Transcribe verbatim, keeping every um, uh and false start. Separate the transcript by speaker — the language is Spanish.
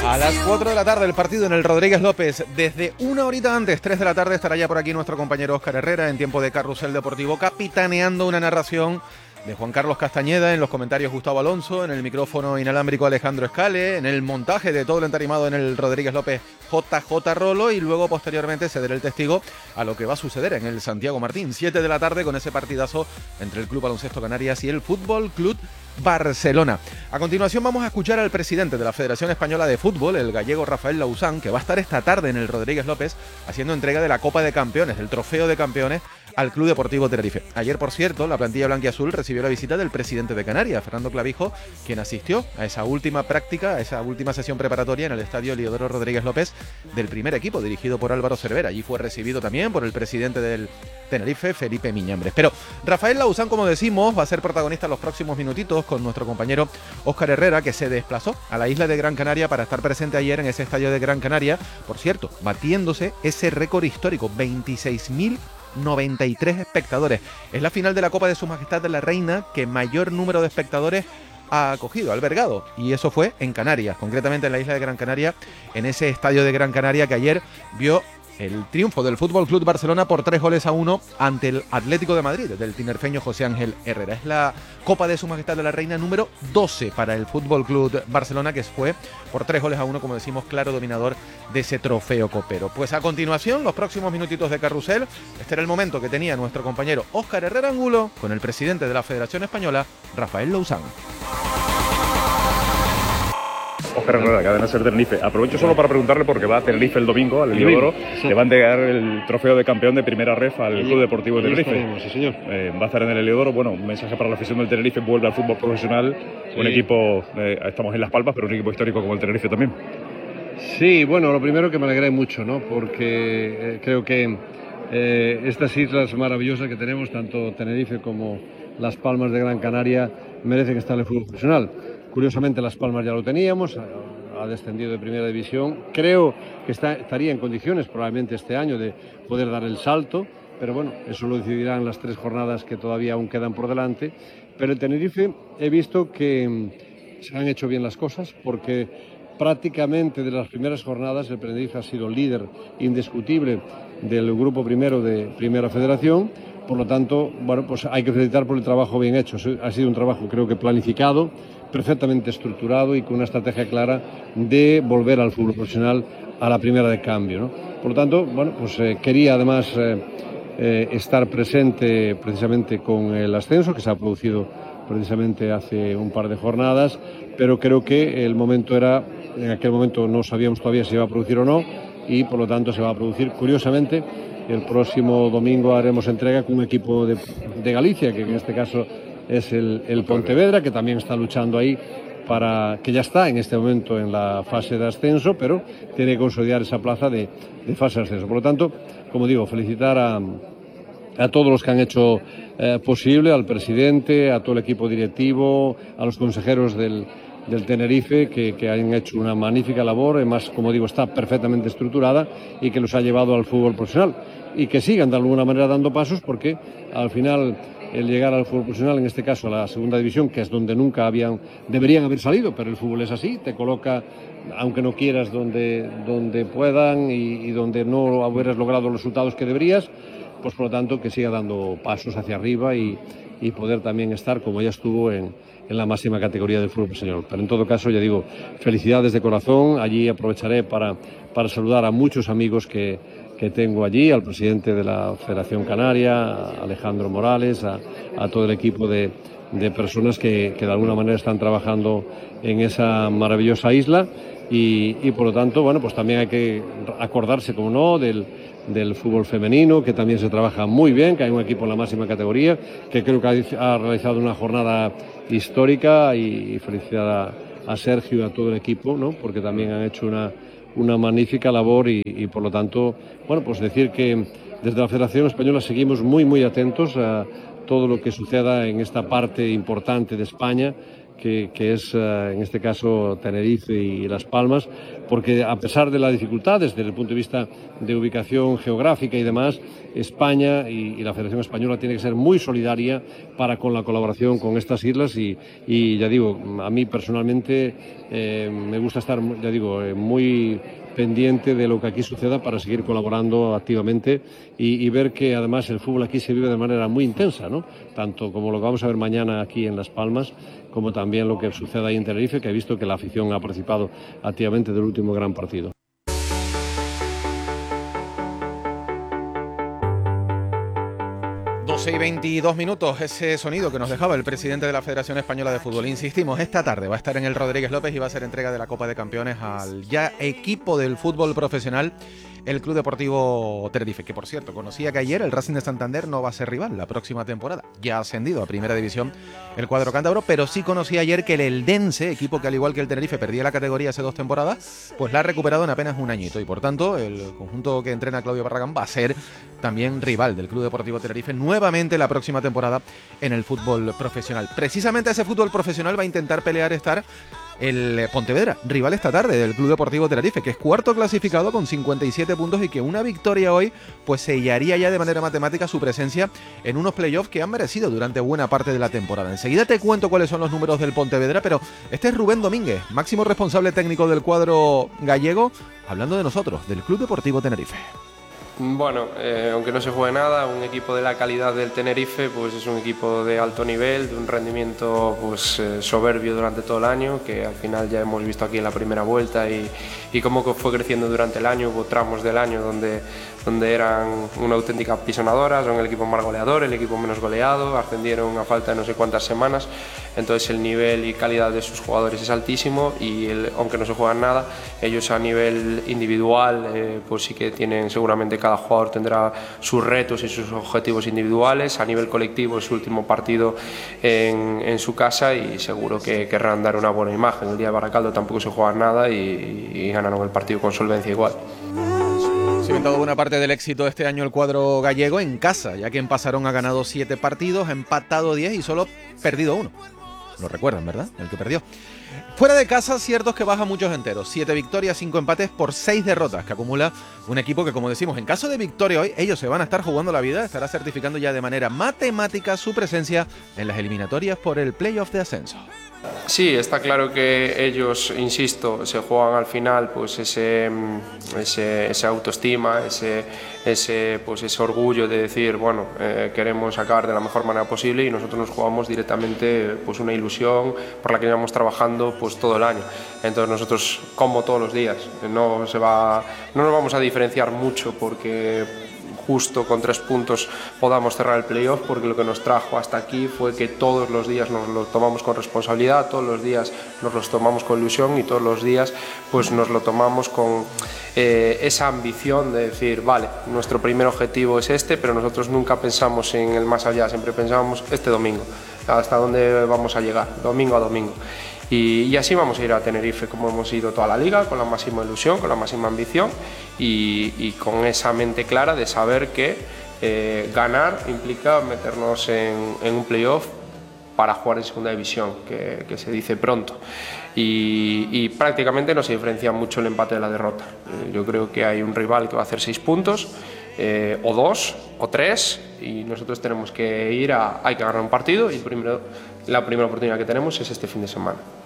Speaker 1: A las cuatro de la tarde el partido en el Rodríguez López. Desde una horita antes, tres de la tarde, estará ya por aquí nuestro compañero Óscar Herrera en tiempo de Carrusel Deportivo, capitaneando una narración de Juan Carlos Castañeda, en los comentarios Gustavo Alonso, en el micrófono inalámbrico Alejandro Escale, en el montaje de todo el entarimado en el Rodríguez López J J Rolo, y luego posteriormente ceder el testigo a lo que va a suceder en el Santiago Martín, siete de la tarde, con ese partidazo entre el Club Baloncesto Canarias y el Fútbol Club Barcelona. A continuación vamos a escuchar al presidente de la Federación Española de Fútbol, el gallego Rafael Lauzán, que va a estar esta tarde en el Rodríguez López haciendo entrega de la Copa de Campeones, del Trofeo de Campeones, al Club Deportivo Tenerife. Ayer, por cierto, la plantilla blanquiazul recibió la visita del presidente de Canarias, Fernando Clavijo, quien asistió a esa última práctica, a esa última sesión preparatoria en el estadio Eliodoro Rodríguez López del primer equipo, dirigido por Álvaro Cervera. Allí fue recibido también por el presidente del Tenerife, Felipe Miñambres. Pero Rafael Lauzán, como decimos, va a ser protagonista en los próximos minutitos con nuestro compañero Óscar Herrera, que se desplazó a la isla de Gran Canaria para estar presente ayer en ese estadio de Gran Canaria, por cierto, batiéndose ese récord histórico, veintiséis mil noventa y tres espectadores. Es la final de la Copa de Su Majestad de la Reina que mayor número de espectadores ha acogido, ha albergado, y eso fue en Canarias, concretamente en la isla de Gran Canaria, en ese estadio de Gran Canaria que ayer vio el triunfo del Fútbol Club Barcelona por tres goles a uno ante el Atlético de Madrid, del tinerfeño José Ángel Herrera. Es la Copa de Su Majestad de la Reina número doce para el Fútbol Club Barcelona, que fue por tres goles a uno, como decimos, claro dominador de ese trofeo copero. Pues a continuación, los próximos minutitos de Carrusel. Este era el momento que tenía nuestro compañero Óscar Herrera Angulo con el presidente de la Federación Española, Rafael Lauzán.
Speaker 2: Óscar Herrera, Cadena SER Tenerife. Aprovecho solo para preguntarle, porque va a Tenerife el domingo, al Eliodoro, sí. Le va a entregar el trofeo de campeón de primera ref al Club Deportivo de Tenerife.
Speaker 3: Sí, señor.
Speaker 2: Eh, va a estar en el Eliodoro. Bueno, un mensaje para la afición del Tenerife: vuelve al fútbol profesional, sí. Un equipo, eh, estamos en Las Palmas, pero un equipo histórico como el Tenerife también.
Speaker 3: Sí, bueno, lo primero que me alegré mucho, ¿no? Porque eh, creo que eh, estas islas maravillosas que tenemos, tanto Tenerife como Las Palmas de Gran Canaria, merecen estar en el fútbol profesional. Curiosamente, Las Palmas ya lo teníamos, ha descendido de primera división. Creo que está, estaría en condiciones probablemente este año de poder dar el salto, pero bueno, eso lo decidirán las tres jornadas que todavía aún quedan por delante. Pero en Tenerife he visto que se han hecho bien las cosas, porque prácticamente de las primeras jornadas el Tenerife ha sido líder indiscutible del grupo primero de Primera Federación. Por lo tanto, bueno, pues hay que felicitar por el trabajo bien hecho. Ha sido un trabajo, creo que planificado, perfectamente estructurado y con una estrategia clara de volver al fútbol profesional a la primera de cambio, ¿no? Por lo tanto, bueno, pues eh, quería además eh, eh, estar presente precisamente con el ascenso que se ha producido precisamente hace un par de jornadas, pero creo que el momento era, en aquel momento no sabíamos todavía si se iba a producir o no, y por lo tanto se va a producir. Curiosamente, el próximo domingo haremos entrega con un equipo de, de Galicia, que en este caso es el, el Pontevedra, que también está luchando ahí para, que ya está en este momento en la fase de ascenso, pero tiene que consolidar esa plaza de, de fase de ascenso. Por lo tanto, como digo, felicitar a, a todos los que han hecho eh, posible, al presidente, a todo el equipo directivo, a los consejeros del, del Tenerife, que, que han hecho una magnífica labor. Además, como digo, está perfectamente estructurada y que los ha llevado al fútbol profesional, y que sigan de alguna manera dando pasos, porque al final el llegar al fútbol profesional, en este caso a la segunda división, que es donde nunca habían, deberían haber salido, pero el fútbol es así, te coloca, aunque no quieras, donde, donde puedan, y, y donde no hubieras logrado los resultados que deberías, pues por lo tanto que siga dando pasos hacia arriba y, y poder también estar, como ya estuvo, en, en la máxima categoría del fútbol profesional. Pero en todo caso, ya digo, felicidades de corazón. Allí aprovecharé para, para saludar a muchos amigos que que tengo allí, al presidente de la Federación Canaria, a Alejandro Morales, a, a todo el equipo de, de personas que, que de alguna manera están trabajando en esa maravillosa isla, y, y por lo tanto, bueno, pues también hay que acordarse, como no, del, del fútbol femenino, que también se trabaja muy bien, que hay un equipo en la máxima categoría, que creo que ha, ha realizado una jornada histórica, y, y felicidad a, a Sergio y a todo el equipo, ¿no? Porque también han hecho una una magnífica labor, y, y por lo tanto, bueno, pues decir que desde la Federación Española seguimos muy muy atentos a todo lo que suceda en esta parte importante de España, que, que es uh, en este caso Tenerife y Las Palmas, porque a pesar de las dificultades desde el punto de vista de ubicación geográfica y demás, España y, y la Federación Española tiene que ser muy solidaria para con la colaboración con estas islas y, y ya digo, a mí personalmente eh, me gusta estar, ya digo, eh, muy pendiente de lo que aquí suceda para seguir colaborando activamente y, y ver que además el fútbol aquí se vive de manera muy intensa, ¿no? Tanto como lo que vamos a ver mañana aquí en Las Palmas, como también lo que sucede ahí en Tenerife, que he visto que la afición ha participado activamente del último gran partido.
Speaker 1: doce y veintidós minutos, ese sonido que nos dejaba el presidente de la Federación Española de Fútbol. Insistimos, esta tarde va a estar en el Rodríguez López y va a ser entrega de la Copa de Campeones al ya equipo del fútbol profesional, el Club Deportivo Tenerife, que por cierto, conocía que ayer el Racing de Santander no va a ser rival la próxima temporada. Ya ha ascendido a Primera División el cuadro cántabro, pero sí conocía ayer que el Eldense, equipo que al igual que el Tenerife perdía la categoría hace dos temporadas, pues la ha recuperado en apenas un añito y por tanto el conjunto que entrena Claudio Barragán va a ser también rival del Club Deportivo Tenerife nuevamente la próxima temporada en el fútbol profesional. Precisamente ese fútbol profesional va a intentar pelear estar el Pontevedra, rival esta tarde del Club Deportivo Tenerife, que es cuarto clasificado con cincuenta y siete puntos y que una victoria hoy pues sellaría ya de manera matemática su presencia en unos playoffs que han merecido durante buena parte de la temporada. Enseguida te cuento cuáles son los números del Pontevedra, pero este es Rubén Domínguez, máximo responsable técnico del cuadro gallego, hablando de nosotros, del Club Deportivo Tenerife.
Speaker 4: Bueno, eh, aunque no se juegue nada, un equipo de la calidad del Tenerife pues es un equipo de alto nivel, de un rendimiento pues eh, soberbio durante todo el año, que al final ya hemos visto aquí en la primera vuelta y, y cómo fue creciendo durante el año. Hubo tramos del año donde, donde eran una auténtica pisonadora, son el equipo más goleador, el equipo menos goleado, ascendieron a falta de no sé cuántas semanas, entonces el nivel y calidad de sus jugadores es altísimo y el, aunque no se juegan nada, ellos a nivel individual eh, pues sí que tienen seguramente cada jugador tendrá sus retos y sus objetivos individuales. A nivel colectivo es su último partido en, en su casa y seguro que querrán dar una buena imagen. El día de Baracaldo tampoco se juega nada y, y ganaron el partido con solvencia igual.
Speaker 1: Cimentado buena parte del éxito este año el cuadro gallego en casa, ya que en Pasarón ha ganado siete partidos, ha empatado diez y solo perdido uno. Lo recuerdan, ¿verdad? El que perdió. Fuera de casa, cierto es que baja muchos enteros. Siete victorias, cinco empates por seis derrotas, que acumula un equipo que, como decimos, en caso de victoria hoy, ellos se van a estar jugando la vida, estará certificando ya de manera matemática su presencia en las eliminatorias por el playoff de ascenso.
Speaker 4: Sí, está claro que ellos, insisto, se juegan al final pues ese, ese, esa autoestima, ese, ese, pues ese orgullo de decir, bueno, eh, queremos acabar de la mejor manera posible y nosotros nos jugamos directamente pues una ilusión por la que llevamos trabajando pues todo el año. Entonces nosotros, como todos los días, no, se va, no nos vamos a diferenciar mucho porque justo con tres puntos podamos cerrar el playoff, porque lo que nos trajo hasta aquí fue que todos los días nos lo tomamos con responsabilidad, todos los días nos los tomamos con ilusión y todos los días pues nos lo tomamos con eh, esa ambición de decir, vale, nuestro primer objetivo es este, pero nosotros nunca pensamos en el más allá, siempre pensamos este domingo, hasta dónde vamos a llegar, domingo a domingo. Y, y así vamos a ir a Tenerife como hemos ido toda la liga, con la máxima ilusión, con la máxima ambición y, y con esa mente clara de saber que eh, ganar implica meternos en, en un playoff para jugar en segunda división, que, que se dice pronto. Y, y prácticamente no se diferencia mucho el empate de la derrota. Eh, yo creo que hay un rival que va a hacer seis puntos, eh, o dos, o tres, y nosotros tenemos que ir a, hay que ganar un partido y primero, la primera oportunidad que tenemos es este fin de semana.